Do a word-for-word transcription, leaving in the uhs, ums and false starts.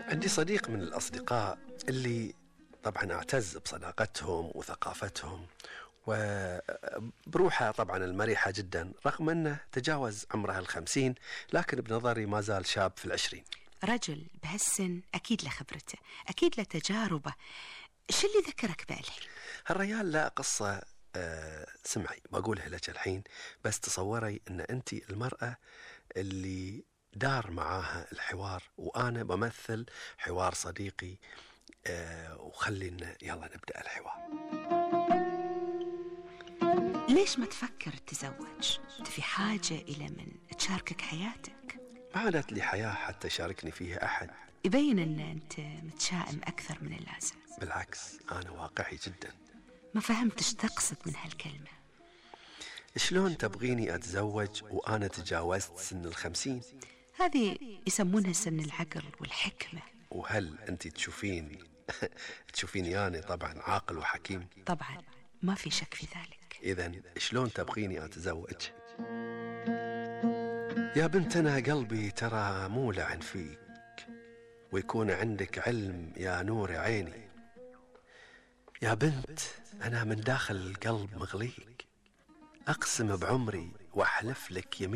عندي صديق من الأصدقاء اللي طبعا أعتز بصداقتهم وثقافتهم وبروحه طبعا المريحة جدا، رغم أنه تجاوز عمره الخمسين، لكن بنظري ما زال شاب في العشرين. رجل بهالسن أكيد له خبرته، أكيد له تجاربه. شو اللي ذكرك بأله؟ هالريال لا قصة. أه سمعي بقولها لك الحين، بس تصوري أن أنت المرأة اللي دار معاها الحوار، وأنا بمثل حوار صديقي. أه وخلينا يلا نبدأ الحوار. ليش ما تفكر تتزوج؟ أنت في حاجة إلى من تشاركك حياتك. ما عادت لي حياة حتى يشاركني فيها أحد. يبين أن أنت متشائم أكثر من اللازم. بالعكس، أنا واقعي جدا. ما فهمت ايش تقصد من هالكلمة. شلون تبغيني أتزوج وأنا تجاوزت سن الخمسين؟ هذه يسمونها سن العقل والحكمة. وهل أنت تشوفين تشوفيني أنا طبعا عاقل وحكيم؟ طبعا ما في شك في ذلك. إذن شلون تبغيني أتزوج؟ يا بنت أنا قلبي ترى مولع فيك، ويكون عندك علم يا نور عيني. يا بنت أنا من داخل القلب مغليك، أقسم بعمري وأحلف لك يمين